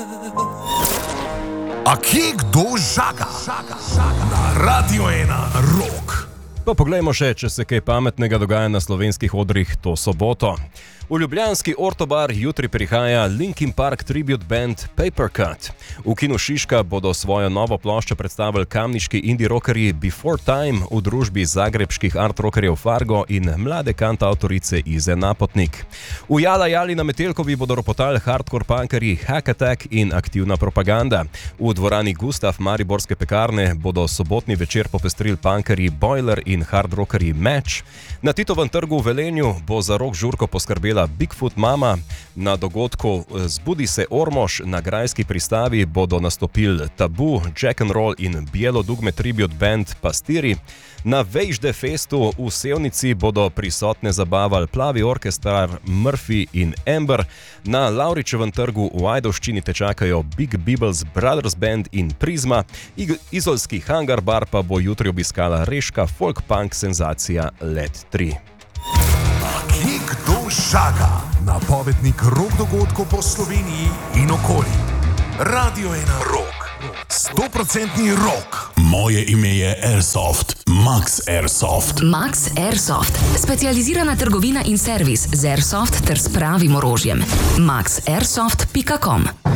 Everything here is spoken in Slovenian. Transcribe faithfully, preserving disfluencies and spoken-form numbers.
A kje kdo žaga? Na Radio ena Rock. Pa poglejmo še, če se kaj pametnega dogaja na slovenskih odrih to soboto. V ljubljanski Ortobar jutri prihaja Linkin Park tribute band Papercut. V kinu Šiška bodo svojo novo ploščo predstavili kamniški indie rockerji Before Time v družbi zagrebških art rockerjev Fargo in mlade kantavtorice Ize Napotnik. V Jala Jali na Metelkovi bodo ropotali hardcore punkerji Hack Attack in Aktivna propaganda. V dvorani Gustav Mariborske pekarne bodo sobotni večer popestrili punkerji Boiler in hard rockerji Match. Na Titovem trgu v Velenju bo za rock žurko poskrbela Bigfoot Mama. Na dogodku Zbudi se Ormož na grajski pristavi bodo nastopili Tabu, Jack and Roll in Bielo dugme tribute band Pastiri. Na Vejžde festu v Sevnici bodo prisotne zabavali plavi orkestrar Murphy in Amber. Na Lavričevem trgu v Ajdovščini te čakajo Big Bibbles Brothers Band in Prizma. Izolski Hangar Bar pa bo jutri obiskala reška folk-punk senzacija Let tri. Kje kdo žaga? Napovednik rock dogodkov po Sloveniji in okoli. Radio ena Rock. sto procentni rock. Moje ime je Airsoft. Max Airsoft. Max Airsoft. Specializirana trgovina in servis z Airsoft ter s pravim orožjem. max airsoft pika com